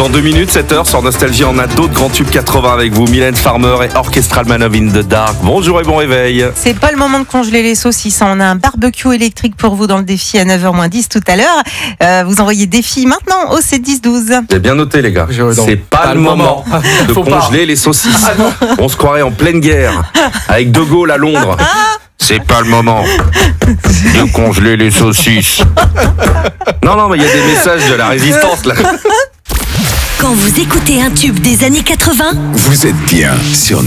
Dans 2 minutes, 7h, sur Nostalgie, on a d'autres grands tubes 80 avec vous. Mylène Farmer et Orchestral Man of in the Dark. Bonjour et bon réveil. C'est pas le moment de congeler les saucisses. On a un barbecue électrique pour vous dans le défi à 9h-10 tout à l'heure. Vous envoyez défi maintenant au 7-10-12. J'ai bien noté, les gars. C'est pas le moment de congeler les saucisses. On se croirait en pleine guerre avec De Gaulle à Londres. C'est pas le moment de congeler les saucisses. Non, mais il y a des messages de la résistance là. Quand vous écoutez un tube des années 80, Vous êtes bien sur